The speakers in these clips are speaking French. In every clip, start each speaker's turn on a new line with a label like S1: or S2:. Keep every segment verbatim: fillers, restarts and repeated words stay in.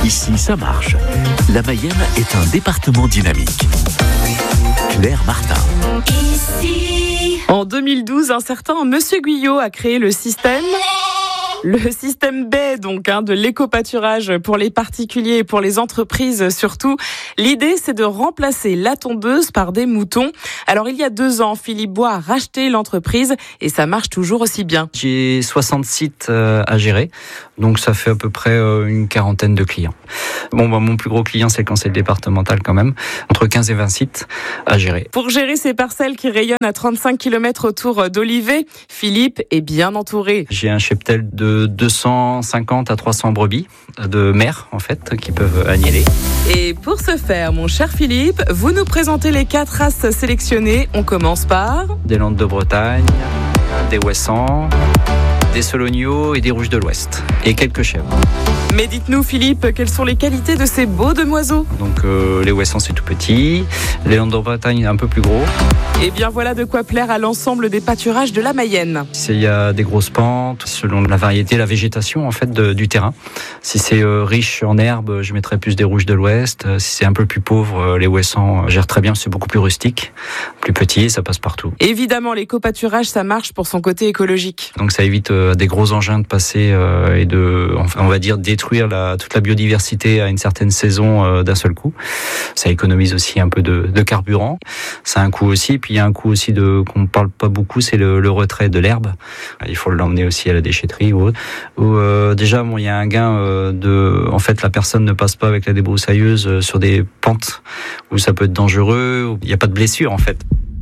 S1: Ici, ça marche. La Mayenne est un département dynamique. Claire Martin.
S2: Ici.
S3: En deux mille douze, un certain Monsieur Guyot a créé le système... Le système B, donc, hein, de l'éco-pâturage pour les particuliers et pour les entreprises surtout. L'idée, c'est de remplacer la tondeuse par des moutons. Alors, il y a deux ans, Philippe Bois a racheté l'entreprise et ça marche toujours aussi bien.
S4: J'ai soixante sites à gérer, donc ça fait à peu près une quarantaine de clients. Bon, bah, mon plus gros client, c'est le conseil départemental quand même, entre quinze et vingt sites à gérer.
S3: Pour gérer ces parcelles qui rayonnent à trente-cinq kilomètres autour d'Olivet, Philippe est bien entouré.
S4: J'ai un cheptel de deux cent cinquante à trois cents brebis de mères, en fait, qui peuvent agneller.
S3: Et pour ce faire, mon cher Philippe, vous nous présentez les quatre races sélectionnées. On commence par...
S4: Des Landes de Bretagne, des Ouessants, des Solognos et des Rouges de l'Ouest. Et quelques chèvres.
S3: Mais dites-nous, Philippe, quelles sont les qualités de ces beaux demoiselles ?
S4: Donc euh, les Ouessants, c'est tout petit. Les Landes de Bretagne, un peu plus gros.
S3: Et bien voilà de quoi plaire à l'ensemble des pâturages de la Mayenne.
S4: Il y a des grosses pentes, selon la variété, la végétation en fait de, du terrain. Si c'est euh, riche en herbes, je mettrais plus des Rouges de l'Ouest. Si c'est un peu plus pauvre, euh, les Ouessants gèrent très bien, c'est beaucoup plus rustique, plus petit, ça passe partout.
S3: Évidemment, l'éco-pâturage, ça marche pour son côté écologique.
S4: Donc ça évite euh, des gros engins de passer euh, et de, enfin, on va dire, détruire la, toute la biodiversité à une certaine saison euh, d'un seul coup. Ça économise aussi un peu de, de carburant. Ça a un coût aussi. Puis il y a un coût aussi de qu'on ne parle pas beaucoup, c'est le, le retrait de l'herbe. Il faut l'emmener aussi à la déchetterie ou autre. Où, euh, déjà, bon, il y a un gain euh, de, en fait, la personne ne passe pas avec la débroussailleuse euh, sur des pentes où ça peut être dangereux. Où il n'y a pas de blessure en fait.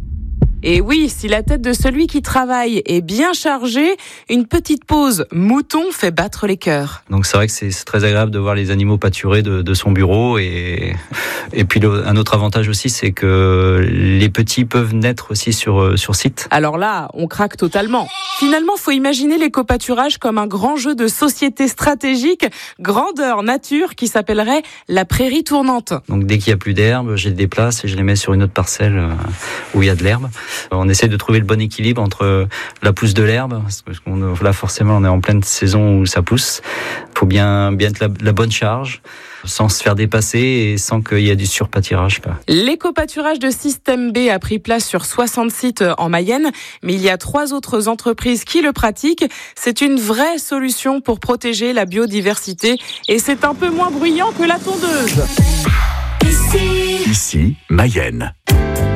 S3: Et oui, si la tête de celui qui travaille est bien chargée, une petite pause mouton fait battre les cœurs.
S4: Donc c'est vrai que c'est, c'est très agréable de voir les animaux pâturer de, de son bureau. Et, et puis le, un autre avantage aussi, c'est que les petits peuvent naître aussi sur, sur site.
S3: Alors là, on craque totalement. Finalement, faut imaginer l'éco-pâturage comme un grand jeu de société stratégique, grandeur nature, qui s'appellerait la prairie tournante.
S4: Donc dès qu'il n'y a plus d'herbe, je les déplace et je les mets sur une autre parcelle où il y a de l'herbe. On essaie de trouver le bon équilibre entre la pousse de l'herbe, parce que là forcément on est en pleine saison où ça pousse. Il faut bien, bien être la, la bonne charge, sans se faire dépasser et sans qu'il y ait du surpâturage.
S3: L'éco-pâturage de Système B a pris place sur soixante sites en Mayenne, mais il y a trois autres entreprises qui le pratiquent. C'est une vraie solution pour protéger la biodiversité et c'est un peu moins bruyant que la tondeuse.
S2: Ici.
S1: Ici, Mayenne.